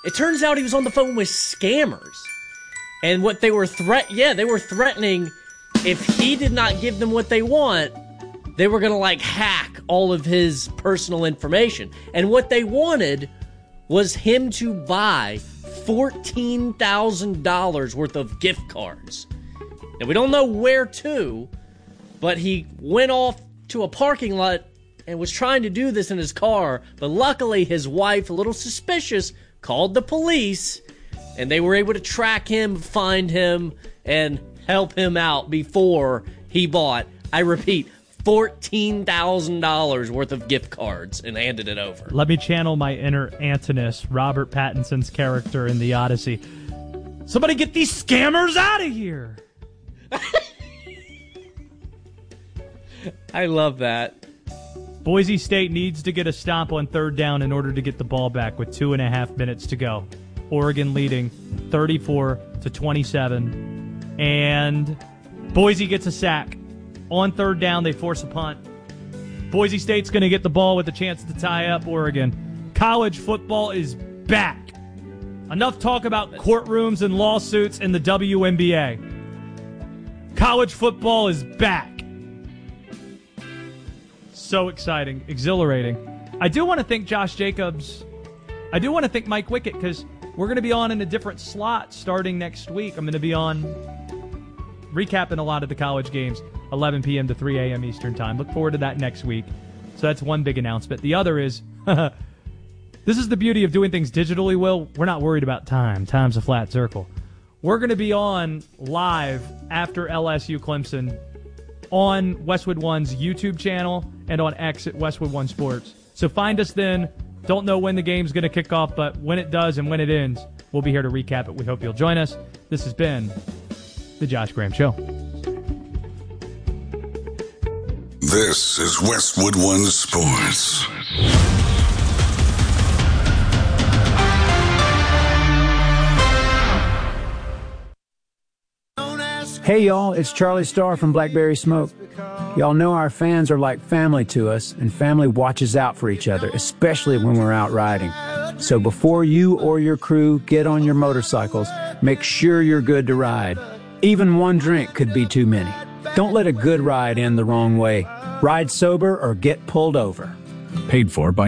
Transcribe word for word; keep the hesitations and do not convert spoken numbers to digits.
It turns out he was on the phone with scammers. And what they were threat yeah, they were threatening if he did not give them what they want, they were going to like hack all of his personal information. And what they wanted was him to buy fourteen thousand dollars worth of gift cards. Now, we don't know where to, but he went off to a parking lot and was trying to do this in his car. But luckily, his wife, a little suspicious, called the police, and they were able to track him, find him, and help him out before he bought, I repeat, fourteen thousand dollars worth of gift cards and handed it over. Let me channel my inner Antinous, Robert Pattinson's character in The Odyssey. Somebody get these scammers out of here! I love that. Boise State needs to get a stop on third down in order to get the ball back with two and a half minutes to go. Oregon leading thirty-four to twenty-seven. And Boise gets a sack. On third down, they force a punt. Boise State's going to get the ball with a chance to tie up Oregon. College football is back. Enough talk about courtrooms and lawsuits in the W N B A. College football is back. So exciting, exhilarating. I do want to thank Josh Jacobs. I do want to thank Mike Wickett because we're going to be on in a different slot starting next week. I'm going to be on recapping a lot of the college games, eleven p.m. to three a.m. Eastern Time. Look forward to that next week. So that's one big announcement. The other is, this is the beauty of doing things digitally, Will. We're not worried about time. Time's a flat circle. We're going to be on live after L S U Clemson on Westwood One's YouTube channel and on X at Westwood One Sports. So find us then. Don't know when the game's going to kick off, but when it does and when it ends, we'll be here to recap it. We hope you'll join us. This has been The Josh Graham Show. This is Westwood One Sports. Hey y'all, it's Charlie Starr from Blackberry Smoke. Y'all know our fans are like family to us, and family watches out for each other, especially when we're out riding. So before you or your crew get on your motorcycles, make sure you're good to ride. Even one drink could be too many. Don't let a good ride end the wrong way. Ride sober or get pulled over. Paid for by